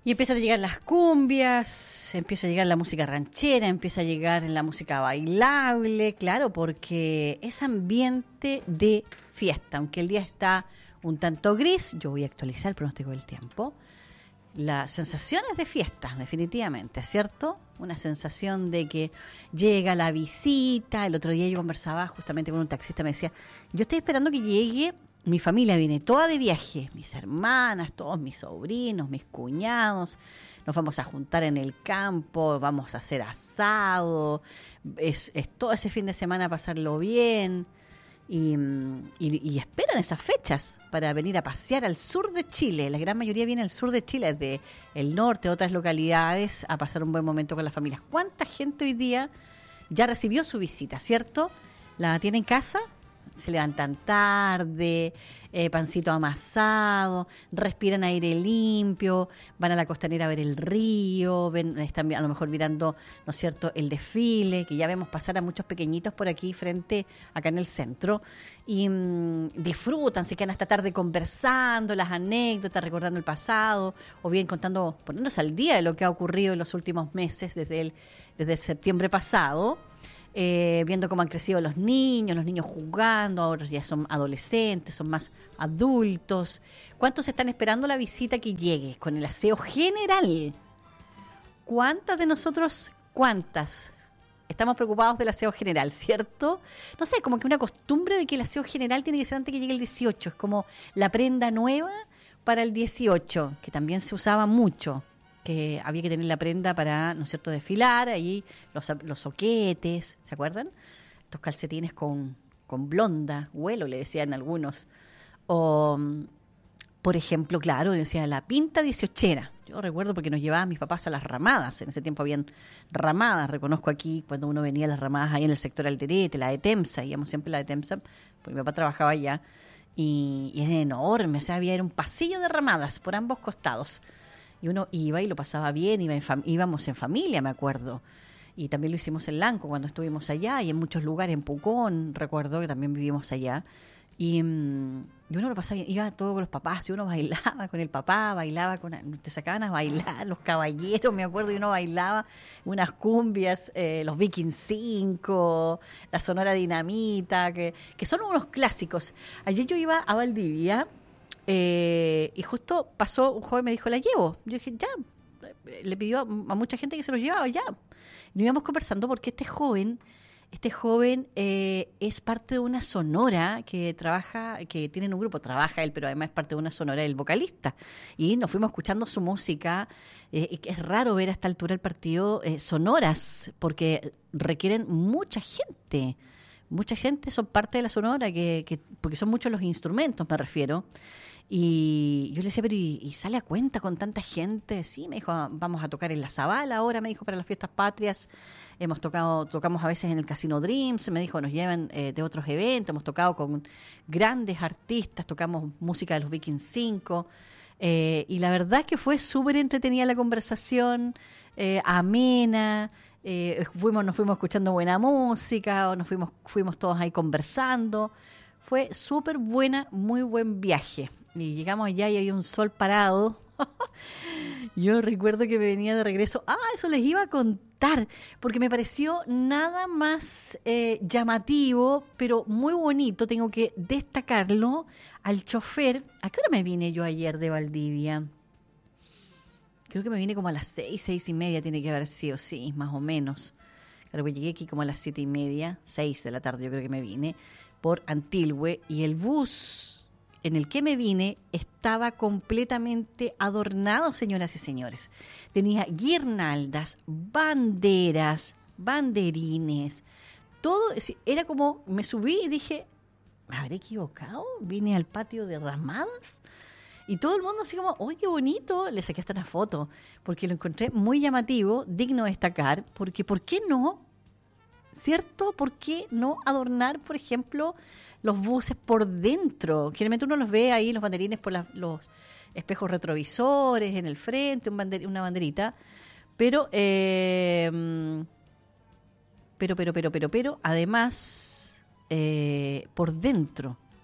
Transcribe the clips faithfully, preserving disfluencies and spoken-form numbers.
Y empiezan a llegar las cumbias, empieza a llegar la música ranchera, empieza a llegar la música bailable, claro, porque es ambiente de fiesta. Aunque el día está un tanto gris, yo voy a actualizar el pronóstico del tiempo. Las sensaciones de fiesta, definitivamente, ¿cierto? Una sensación de que llega la visita. El otro día yo conversaba justamente con un taxista, me decía, yo estoy esperando que llegue... Mi familia viene toda de viaje, mis hermanas, todos mis sobrinos, mis cuñados, nos vamos a juntar en el campo, vamos a hacer asado, es, es todo ese fin de semana pasarlo bien y, y, y esperan esas fechas para venir a pasear al sur de Chile. La gran mayoría viene al sur de Chile, desde el norte, otras localidades, a pasar un buen momento con las familias. ¿Cuánta gente hoy día ya recibió su visita, cierto? ¿La tiene en casa? Se levantan tarde, eh, pancito amasado, respiran aire limpio, van a la costanera a ver el río, ven, están a lo mejor mirando, ¿no es cierto?, el desfile, que ya vemos pasar a muchos pequeñitos por aquí frente, acá en el centro, y mmm, disfrutan, se quedan hasta tarde conversando, las anécdotas, recordando el pasado, o bien contando, poniéndose al día de lo que ha ocurrido en los últimos meses, desde el, desde el septiembre pasado. Eh, viendo cómo han crecido los niños, los niños jugando, ahora ya son adolescentes, son más adultos. ¿Cuántos están esperando la visita que llegue con el aseo general? ¿Cuántas de nosotros, cuántas, estamos preocupados del aseo general, cierto? No sé, como que una costumbre de que el aseo general tiene que ser antes que llegue el dieciocho. Es como la prenda nueva para el dieciocho, que también se usaba mucho. Que había que tener la prenda para, ¿no es cierto?, desfilar, ahí los, los soquetes, ¿se acuerdan? Estos calcetines con, con blonda, vuelo, le decían algunos. O, por ejemplo, claro, decía la pinta dieciochera. Yo recuerdo porque nos llevaban mis papás a las ramadas, en ese tiempo habían ramadas, reconozco aquí, cuando uno venía a las ramadas ahí en el sector Alderete, la de Temsa, íbamos siempre a la de Temsa, porque mi papá trabajaba allá, y, y era enorme, o sea, había era un pasillo de ramadas por ambos costados. Y uno iba y lo pasaba bien, iba en fam- íbamos en familia, me acuerdo. Y también lo hicimos en Lanco cuando estuvimos allá y en muchos lugares, en Pucón, recuerdo que también vivimos allá. Y, mmm, y uno lo pasaba bien, iba todo con los papás y uno bailaba con el papá, bailaba, con te sacaban a bailar los caballeros, me acuerdo, y uno bailaba unas cumbias, eh, los Viking cinco, la Sonora Dinamita, que, que son unos clásicos. Ayer yo iba a Valdivia. Eh, y justo pasó un joven, me dijo, la llevo. Yo dije, ya. Le pidió a, a mucha gente que se los llevaba, ya. Y nos íbamos conversando porque este joven, este joven eh, es parte de una sonora que trabaja, que tiene un grupo, trabaja él, pero además es parte de una sonora del vocalista. Y nos fuimos escuchando su música. Eh, es raro ver a esta altura el partido eh, sonoras, porque requieren mucha gente. Mucha gente son parte de la sonora, que, que porque son muchos los instrumentos, me refiero. Y yo le decía, pero ¿y, y sale a cuenta con tanta gente? Sí, me dijo, vamos a tocar en la Zabala ahora, me dijo, para las fiestas patrias. Hemos tocado, tocamos a veces en el Casino Dreams, me dijo, nos llevan eh, de otros eventos, hemos tocado con grandes artistas, tocamos música de los Viking cinco. Eh, y la verdad es que fue súper entretenida la conversación, eh, amena. Eh, fuimos, nos fuimos escuchando buena música, o nos fuimos, fuimos todos ahí conversando. Fue súper buena, muy buen viaje. Y llegamos allá y había un sol parado. Yo recuerdo que me venía de regreso. Ah, eso les iba a contar, porque me pareció nada más eh, llamativo, pero muy bonito, tengo que destacarlo, al chofer. ¿A qué hora me vine yo ayer de Valdivia? Creo que me vine como a las seis, seis y media tiene que haber sido, sí, más o menos. Claro que llegué aquí como a las siete y media, seis de la tarde yo creo que me vine, por Antilhue, y el bus en el que me vine estaba completamente adornado, señoras y señores. Tenía guirnaldas, banderas, banderines, todo, era como, me subí y dije, ¿me habré equivocado? ¿Vine al patio de Ramadas? Y todo el mundo así como, ¡uy, qué bonito! Le saqué hasta una foto, porque lo encontré muy llamativo, digno de destacar, porque ¿por qué no? ¿Cierto? ¿Por qué no adornar, por ejemplo, los buses por dentro? Generalmente uno los ve ahí, los banderines por la, los espejos retrovisores, en el frente, un bander, una banderita, pero, eh, pero, pero, pero, pero, pero, además, eh, por dentro.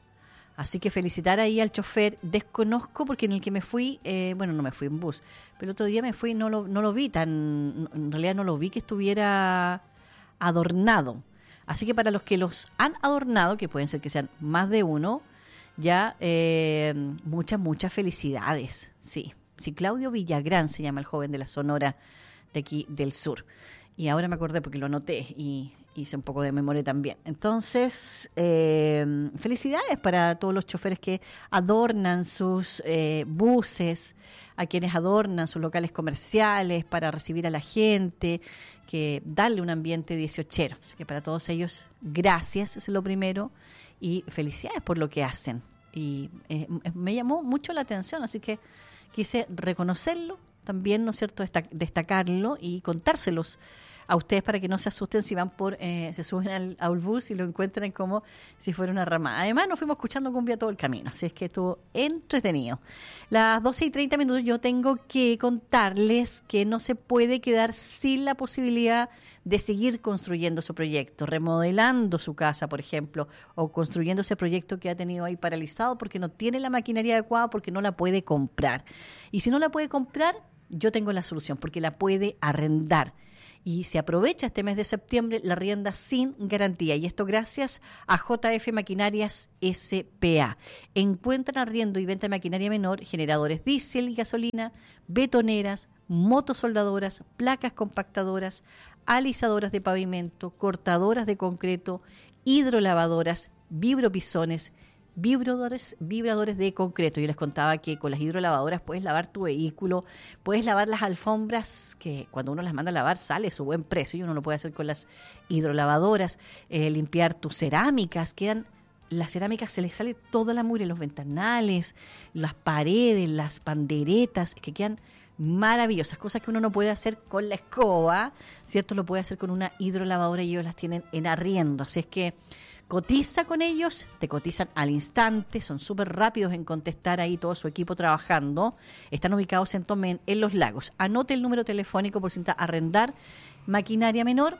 Así que felicitar ahí al chofer. Desconozco porque en el que me fui, eh, bueno, no me fui en bus, pero el otro día me fui y no lo, no lo vi tan, en realidad no lo vi que estuviera adornado. Así que para los que los han adornado, que pueden ser que sean más de uno, ya eh, muchas, muchas felicidades. Sí, sí, Claudio Villagrán se llama el joven de la Sonora de aquí del sur. Y ahora me acordé porque lo anoté y hice un poco de memoria también. Entonces, eh, felicidades para todos los choferes que adornan sus eh, buses, a quienes adornan sus locales comerciales para recibir a la gente, que darle un ambiente dieciochero. Así que para todos ellos, gracias, es lo primero, y felicidades por lo que hacen. Y eh, me llamó mucho la atención, así que quise reconocerlo, también, ¿no es cierto?, destacarlo y contárselos a ustedes para que no se asusten si van por, eh, se suben al, al bus y lo encuentran como si fuera una ramada. Además, nos fuimos escuchando cumbia todo el camino, así es que estuvo entretenido. Las doce y treinta minutos yo tengo que contarles que no se puede quedar sin la posibilidad de seguir construyendo su proyecto, remodelando su casa, por ejemplo, o construyendo ese proyecto que ha tenido ahí paralizado porque no tiene la maquinaria adecuada, porque no la puede comprar. Y si no la puede comprar, yo tengo la solución, porque la puede arrendar. Y se aprovecha este mes de septiembre la arrienda sin garantía. Y esto gracias a J F Maquinarias S P A. Encuentran arriendo y venta de maquinaria menor, generadores diésel y gasolina, betoneras, motosoldadoras, placas compactadoras, alisadoras de pavimento, cortadoras de concreto, hidrolavadoras, vibropisones, vibradores, vibradores de concreto. Yo les contaba que con las hidrolavadoras puedes lavar tu vehículo, puedes lavar las alfombras, que cuando uno las manda a lavar sale su buen precio y uno lo puede hacer con las hidrolavadoras, eh, limpiar tus cerámicas, quedan, las cerámicas se les sale toda la mugre, los ventanales, las paredes, las panderetas, que quedan maravillosas, cosas que uno no puede hacer con la escoba, ¿cierto? Lo puede hacer con una hidrolavadora y ellos las tienen en arriendo, así es que cotiza con ellos, te cotizan al instante, son súper rápidos en contestar ahí, todo su equipo trabajando. Están ubicados en Tomén, en Los Lagos. Anote el número telefónico por si necesita arrendar maquinaria menor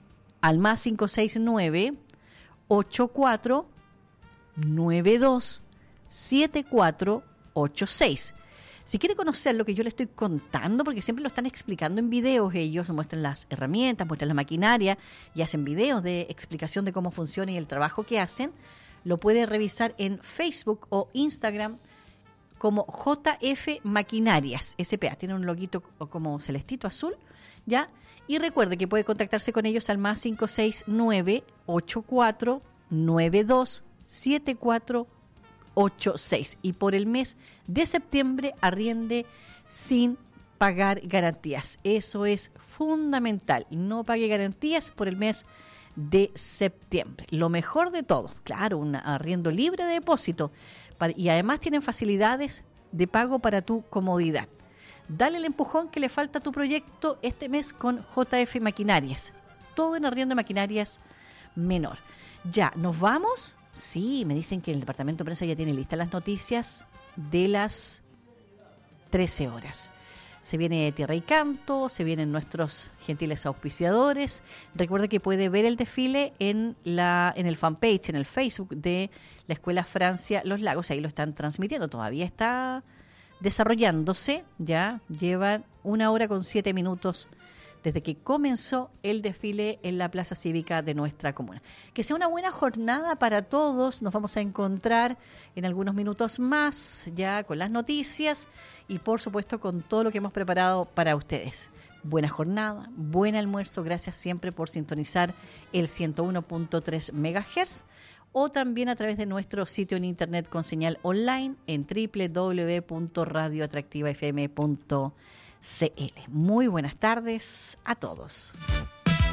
al más cinco seis nueve, ocho cuatro nueve dos, siete cuatro ocho seis. Si quiere conocer lo que yo le estoy contando, porque siempre lo están explicando en videos, ellos muestran las herramientas, muestran la maquinaria y hacen videos de explicación de cómo funciona y el trabajo que hacen, lo puede revisar en Facebook o Instagram como J F Maquinarias S P A. Tiene un loguito como celestito azul, ¿ya? Y recuerde que puede contactarse con ellos al más cinco seis nueve, ocho cuatro nueve dos, siete cuatro ocho seis. Y por el mes de septiembre arriende sin pagar garantías. Eso es fundamental. No pague garantías por el mes de septiembre. Lo mejor de todo, claro, un arriendo libre de depósito. Y además tienen facilidades de pago para tu comodidad. Dale el empujón que le falta a tu proyecto este mes con J F Maquinarias. Todo en arriendo de maquinarias menor. Ya, ¿nos vamos? Sí, me dicen que el departamento de prensa ya tiene listas las noticias de las trece horas. Se viene Tierra y Canto, se vienen nuestros gentiles auspiciadores. Recuerde que puede ver el desfile en la en el fanpage, en el Facebook de la Escuela Francia Los Lagos. Ahí lo están transmitiendo, todavía está desarrollándose. Ya llevan una hora con siete minutos desde que comenzó el desfile en la Plaza Cívica de nuestra comuna. Que sea una buena jornada para todos. Nos vamos a encontrar en algunos minutos más, ya con las noticias y por supuesto con todo lo que hemos preparado para ustedes. Buena jornada, buen almuerzo. Gracias siempre por sintonizar el ciento uno punto tres megahertz o también a través de nuestro sitio en internet con señal online en doble u doble u doble u punto radio atractiva f m punto c l. Muy buenas tardes a todos.